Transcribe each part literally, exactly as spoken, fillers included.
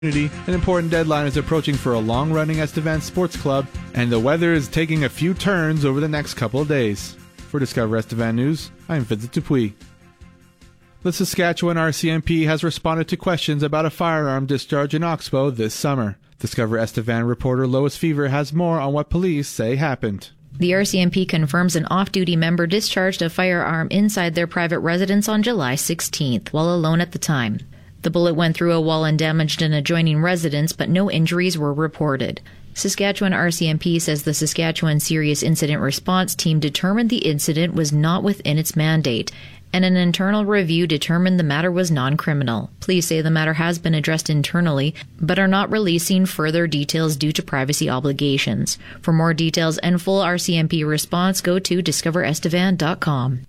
An important deadline is approaching for a long-running Estevan Sports Club, and the weather is taking a few turns over the next couple of days. For Discover Estevan News, I'm Vincent Dupuis. The Saskatchewan R C M P has responded to questions about a firearm discharge in Oxbow this summer. Discover Estevan reporter Lois Fever has more on what police say happened. The R C M P confirms an off-duty member discharged a firearm inside their private residence on July sixteenth, while alone at the time. The bullet went through a wall and damaged an adjoining residence, but no injuries were reported. Saskatchewan R C M P says the Saskatchewan Serious Incident Response Team determined the incident was not within its mandate, and an internal review determined the matter was non-criminal. Police say the matter has been addressed internally, but are not releasing further details due to privacy obligations. For more details and full R C M P response, go to discover estevan dot com.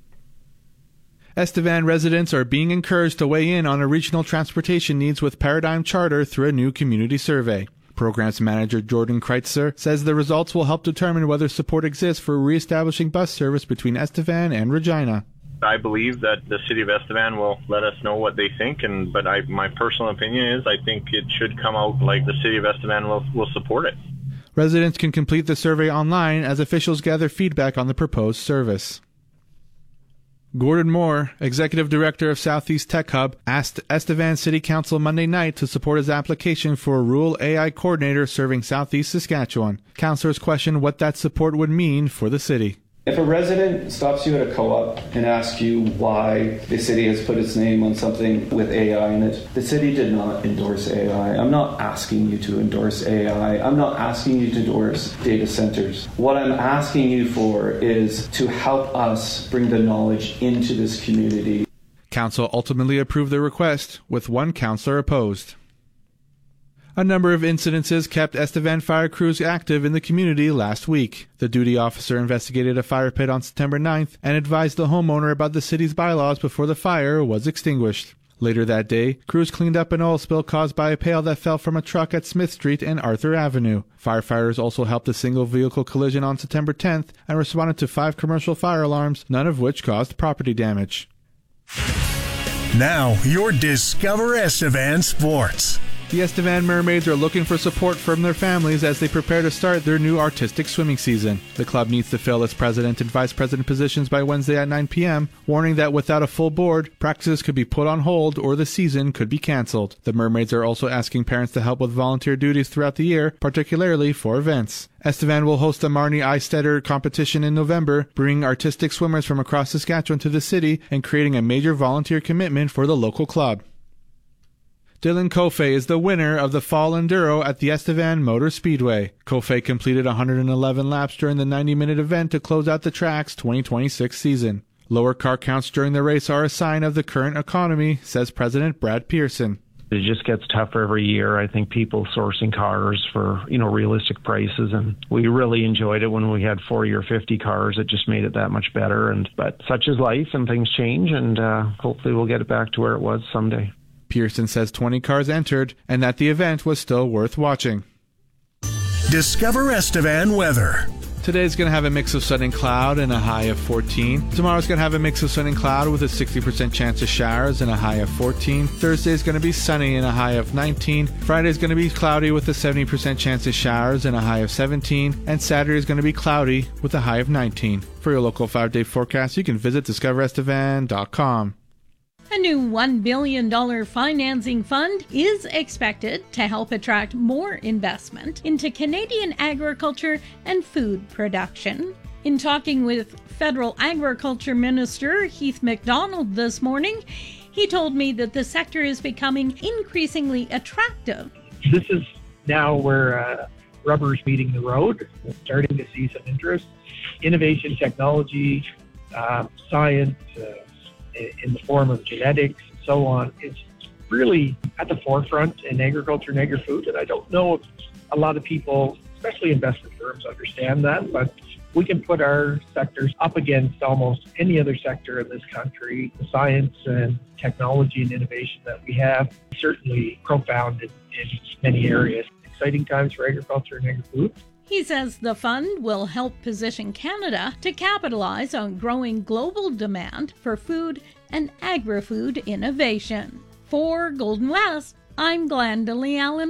Estevan residents are being encouraged to weigh in on a regional transportation needs with Paradigm Charter through a new community survey. Programs Manager Jordan Kreitzer says the results will help determine whether support exists for reestablishing bus service between Estevan and Regina. I believe that the City of Estevan will let us know what they think, and but I, my personal opinion is I think it should come out like the City of Estevan will, will support it. Residents can complete the survey online as officials gather feedback on the proposed service. Gordon Moore, Executive Director of Southeast Tech Hub, asked Estevan City Council Monday night to support his application for a rural A I coordinator serving Southeast Saskatchewan. Councillors questioned what that support would mean for the city. If a resident stops you at a co-op and asks you why the city has put its name on something with A I in it, the city did not endorse A I. I'm not asking you to endorse A I. I'm not asking you to endorse data centers. What I'm asking you for is to help us bring the knowledge into this community. Council ultimately approved the request, with one councillor opposed. A number of incidences kept Estevan fire crews active in the community last week. The duty officer investigated a fire pit on September ninth and advised the homeowner about the city's bylaws before the fire was extinguished. Later that day, crews cleaned up an oil spill caused by a pail that fell from a truck at Smith Street and Arthur Avenue. Firefighters also helped a single vehicle collision on September tenth and responded to five commercial fire alarms, none of which caused property damage. Now, your Discover Estevan Sports. The Estevan Mermaids are looking for support from their families as they prepare to start their new artistic swimming season. The club needs to fill its president and vice president positions by Wednesday at nine p.m., warning that without a full board, practices could be put on hold or the season could be cancelled. The Mermaids are also asking parents to help with volunteer duties throughout the year, particularly for events. Estevan will host the Marnie Eistetter competition in November, bringing artistic swimmers from across Saskatchewan to the city and creating a major volunteer commitment for the local club. Dylan Coffey is the winner of the Fall Enduro at the Estevan Motor Speedway. Coffey completed one hundred eleven laps during the ninety-minute event to close out the track's twenty twenty-six season. Lower car counts during the race are a sign of the current economy, says President Brad Pearson. It just gets tougher every year. I think people sourcing cars for, you know, realistic prices, and we really enjoyed it when we had forty or fifty cars. It just made it that much better. And but such is life, and things change, and uh, hopefully we'll get it back to where it was someday. Pearson says twenty cars entered and that the event was still worth watching. Discover Estevan weather. Today's going to have a mix of sun and cloud and a high of fourteen. Tomorrow's going to have a mix of sun and cloud with a sixty percent chance of showers and a high of fourteen. Thursday's going to be sunny and a high of nineteen. Friday's going to be cloudy with a seventy percent chance of showers and a high of seventeen. And Saturday's going to be cloudy with a high of nineteen. For your local five-day forecast, you can visit discover estevan dot com. A new one billion dollars financing fund is expected to help attract more investment into Canadian agriculture and food production. In talking with Federal Agriculture Minister Heath MacDonald this morning, he told me that the sector is becoming increasingly attractive. This is now where uh, rubber is meeting the road. We're starting to see some interest. Innovation, technology, uh, science, uh, in the form of genetics and so on, is really at the forefront in agriculture and agri-food. And I don't know if a lot of people, especially investment firms, understand that, but we can put our sectors up against almost any other sector in this country. The science and technology and innovation that we have certainly profound in, in many areas. Exciting times for agriculture and agri-food. He says the fund will help position Canada to capitalize on growing global demand for food and agri-food innovation. For Golden West, I'm Glenda Lee Allen.